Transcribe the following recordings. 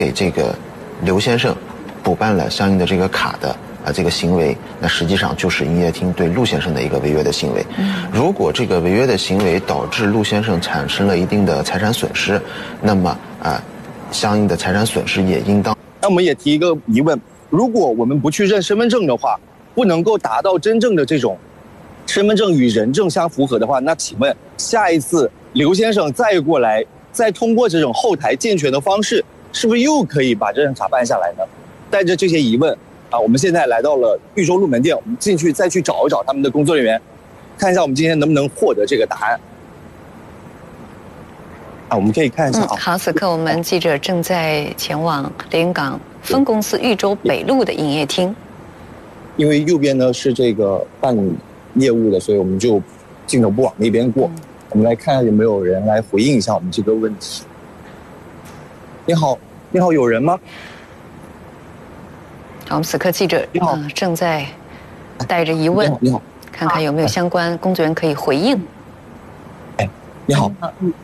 给这个刘先生补办了相应的这个卡的这个行为，那实际上就是营业厅对陆先生的一个违约的行为。如果这个违约的行为导致陆先生产生了一定的财产损失，那么相应的财产损失也应当。 那我们也提一个疑问：如果我们不去认身份证的话，不能够达到真正的这种身份证与人证相符合的话，那请问下一次刘先生再过来，再通过这种后台健全的方式，是不是又可以把这张卡办下来呢？带着这些疑问我们现在来到了豫州路门店，我们进去再去找一找他们的工作人员，看一下我们今天能不能获得这个答案。我们可以看一下好，此刻我们记者正在前往连云港分公司豫州北路的营业厅。 因为右边呢是这个办理业务的，所以我们就镜头不往那边过。我们来看看有没有人来回应一下我们这个问题。你好，有人吗？ 好，我们此刻记者正在带着疑问， 你好， 看看有没有相关工作人员可以回应。 你好，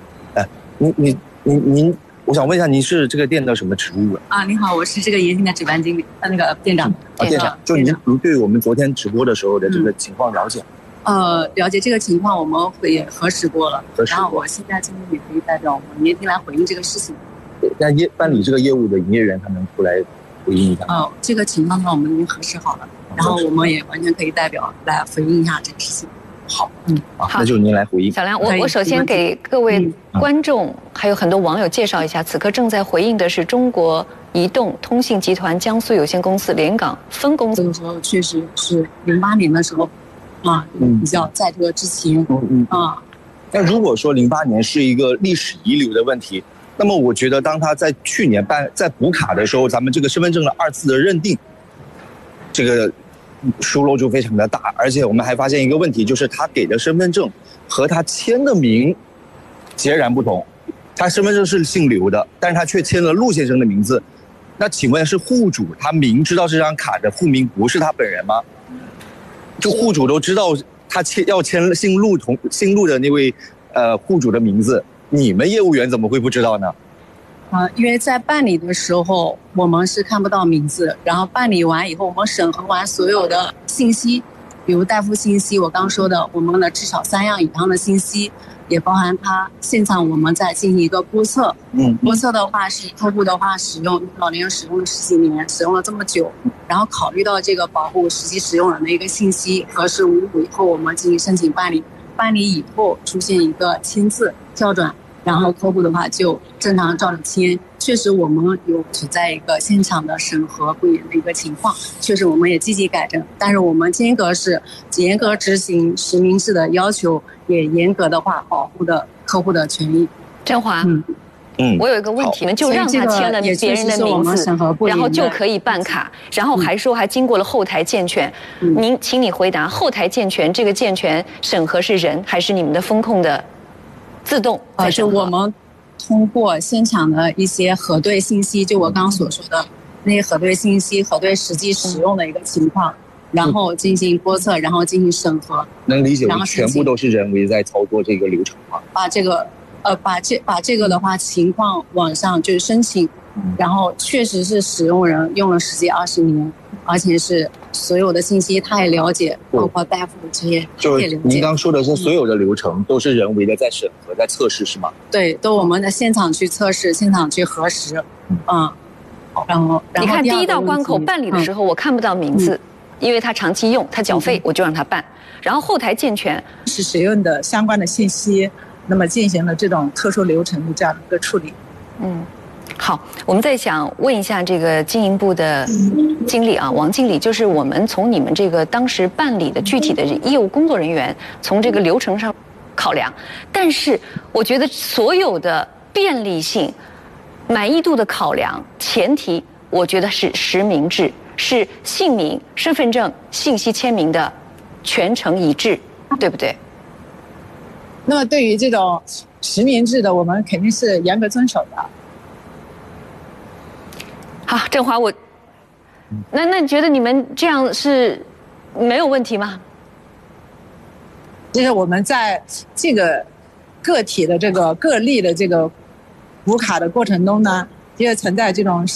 您，我想问一下，您是这个店的什么职务您好，我是这个营业厅的值班经理，那个店长。 店长，就您对我们昨天直播的时候的这个情况了解？ 了解这个情况，我们也核实过了。然后我现在今天也可以代表我们营业厅来回应这个事情。 那办理这个业务的营业员他能出来回应一下？ 这个情况呢，我们已经核实好了，然后我们也完全可以代表来回应一下这个事情。 好，那就您来回应。 小梁，我首先给各位观众还有很多网友介绍一下，此刻正在回应的是中国移动通信集团江苏有限公司连云港分公司。 这个时候确实是08年的时候，比较在这个之前， 那如果说08年是一个历史遗留的问题，那么我觉得当他在去年在补卡的时候，咱们这个身份证的2次的认定，这个疏漏就非常的大，而且我们还发现一个问题，就是他给的身份证和他签的名截然不同。他身份证是姓刘的，但是他却签了陆先生的名字。那请问是户主他明知道这张卡的户名不是他本人吗？就户主都知道他要签姓陆的那位户主的名字，你们业务员怎么会不知道呢？ 因为在办理的时候我们是看不到名字，然后办理完以后，我们审核完所有的信息，比如代付信息，我刚说的我们的至少3样以上的信息，也包含他现场我们在进行一个播测。播测的话是客户的话老年人使用了10几年，使用了这么久，然后考虑到这个保护实际使用人的一个信息，核实无误以后，我们进行申请办理。办理以后出现一个签字跳转，然后客户的话就正常照着签。确实我们有存在一个现场的审核不严的一个情况，确实我们也积极改正，但是我们严格执行实名制的要求，也严格的话保护的客户的权益。 振华，我有一个问题，就让他签了别人的名字，然后就可以办卡，然后还说还经过了后台健全。请你回答，后台健全这个健全审核是人还是你们的风控的自动？ 就我们通过现场的一些核对信息，就我刚刚所说的那些核对信息，核对实际使用的一个情况，然后进行播测，然后进行审核。 能理解为全部都是人为在操作这个流程吗？ 把这个的话情况往上就是申请，然后确实是使用人用了10几20年，而且是所有的信息他也了解，包括代付这些就是您刚说的是所有的流程都是人为的在审核在测试是吗？ 对，都我们在现场去测试，现场去核实。然后你看第一道关口办理的时候我看不到名字，因为他长期用他缴费，我就让他办，然后后台健全是使用的相关的信息，那么进行了这种特殊流程的这样的一个处理。 好，我们再想问一下这个经营部的经理王经理，就是我们从你们这个当时办理的具体的业务工作人员，从这个流程上考量，但是我觉得所有的便利性、满意度的考量前提，我觉得是实名制，是姓名、身份证、信息签名的全程一致，对不对？ 那么对于这种实名制的，我们肯定是严格遵守的。 好，振华，那你觉得你们这样是没有问题吗？ 就是我们在这个个体的这个个例的这个补卡的过程中呢， 的确存在这种